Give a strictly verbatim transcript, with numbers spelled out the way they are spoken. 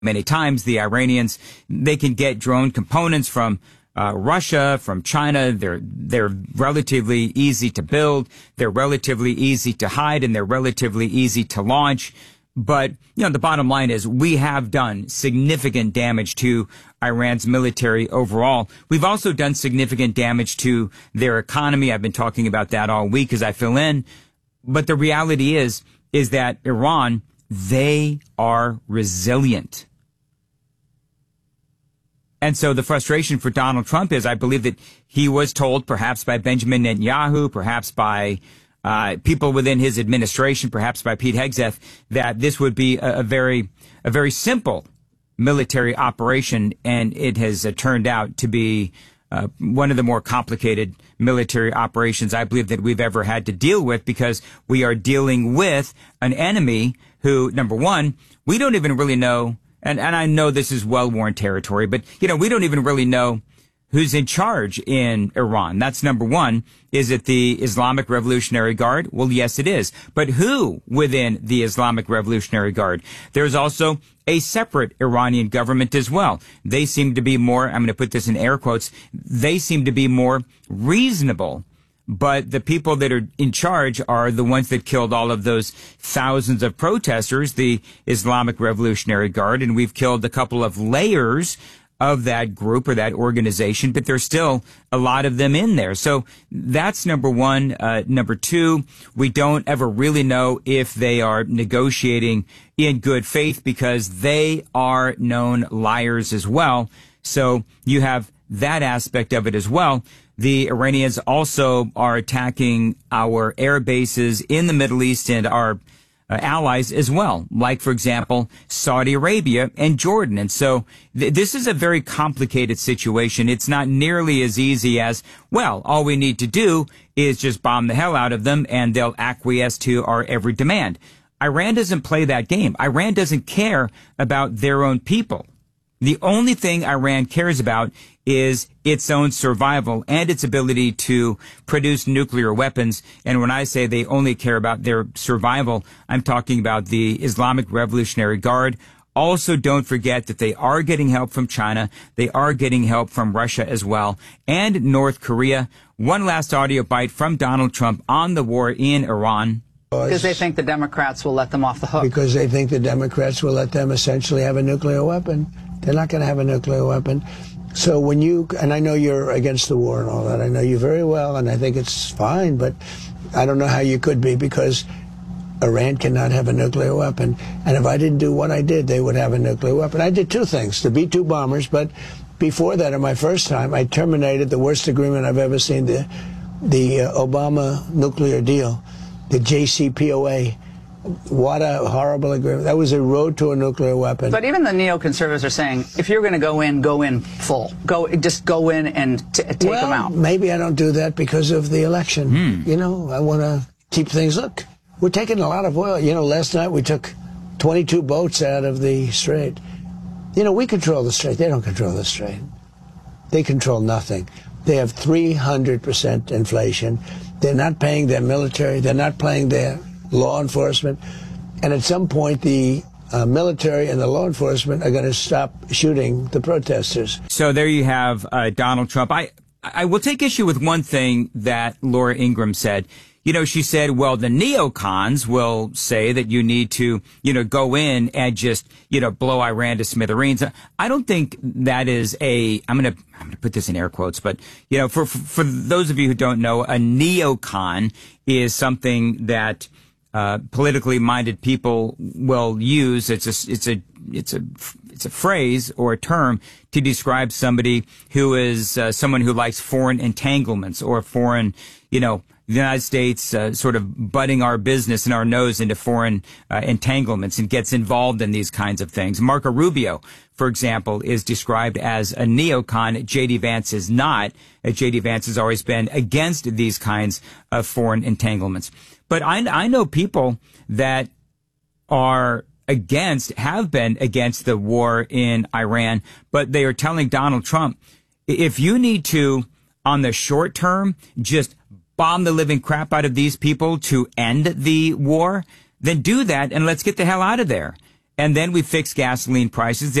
Many times the Iranians, they can get drone components from uh, Russia, from China. They're, they're relatively easy to build. They're relatively easy to hide, and they're relatively easy to launch. But, you know, the bottom line is we have done significant damage to Iran's military overall. We've also done significant damage to their economy. I've been talking about that all week as I fill in. But the reality is, is that Iran, they are resilient. And so the frustration for Donald Trump is, I believe that he was told, perhaps by Benjamin Netanyahu, perhaps by uh people within his administration, perhaps by Pete Hegseth, that this would be a, a very, a very simple military operation, and it has uh, turned out to be uh, one of the more complicated military operations I believe that we've ever had to deal with, because we are dealing with an enemy who, number one, we don't even really know. And, and I know this is well-worn territory, but, you know, we don't even really know who's in charge in Iran. That's number one. Is it the Islamic Revolutionary Guard? Well, yes, it is. But who within the Islamic Revolutionary Guard? There's also a separate Iranian government as well. They seem to be more, I'm going to put this in air quotes, they seem to be more reasonable. But the people that are in charge are the ones that killed all of those thousands of protesters, the Islamic Revolutionary Guard, and we've killed a couple of layers of that group or that organization, but there's still a lot of them in there. So that's number one. Uh, number two, we don't ever really know if they are negotiating in good faith, because they are known liars as well. So you have that aspect of it as well. The Iranians also are attacking our air bases in the Middle East and our uh, allies as well, like, for example, Saudi Arabia and Jordan. And so th- this is a very complicated situation. It's not nearly as easy as, well, all we need to do is just bomb the hell out of them and they'll acquiesce to our every demand. Iran doesn't play that game. Iran doesn't care about their own people. The only thing Iran cares about is its own survival and its ability to produce nuclear weapons. And when I say they only care about their survival, I'm talking about the Islamic Revolutionary Guard. Also, don't forget that they are getting help from China. They are getting help from Russia as well, and North Korea. One last audio bite from Donald Trump on the war in Iran. Because they think the Democrats will let them off the hook. Because they think the Democrats will let them essentially have a nuclear weapon. They're not going to have a nuclear weapon. So when you, and I know you're against the war and all that, I know you very well, and I think it's fine, but I don't know how you could be, because Iran cannot have a nuclear weapon. And if I didn't do what I did, they would have a nuclear weapon. I did two things, the B two bombers, but before that, in my first time, I terminated the worst agreement I've ever seen, the, the uh, Obama nuclear deal, the J C P O A. What a horrible agreement. That was a road to a nuclear weapon. But even the neoconservatives are saying, if you're going to go in, go in full. Go, just go in and t take well, them out. Maybe I don't do that because of the election. Hmm. You know, I want to keep things, look, we're taking a lot of oil. You know, last night we took twenty-two boats out of the Strait. You know, we control the Strait. They don't control the Strait. They control nothing. They have three hundred percent inflation. They're not paying their military. They're not paying their law enforcement, and at some point the uh, military and the law enforcement are going to stop shooting the protesters. So there you have uh, Donald Trump. I I will take issue with one thing that Laura Ingraham said. You know, she said, well, the neocons will say that you need to, you know, go in and just, you know, blow Iran to smithereens. I don't think that is a, I'm going to, I'm going to put this in air quotes, but, you know, for, for, for those of you who don't know, a neocon is something that Uh, politically minded people will use. It's a, it's a, it's a, it's a phrase or a term to describe somebody who is uh, someone who likes foreign entanglements or foreign, you know, the United States uh, sort of butting our business and our nose into foreign uh, entanglements and gets involved in these kinds of things. Marco Rubio, for example, is described as a neocon. J D Vance is not. Uh, J D Vance has always been against these kinds of foreign entanglements. But I, I know people that are against, have been against the war in Iran, but they are telling Donald Trump, if you need to, on the short term, just bomb the living crap out of these people to end the war, then do that and let's get the hell out of there. and then we fix gasoline prices.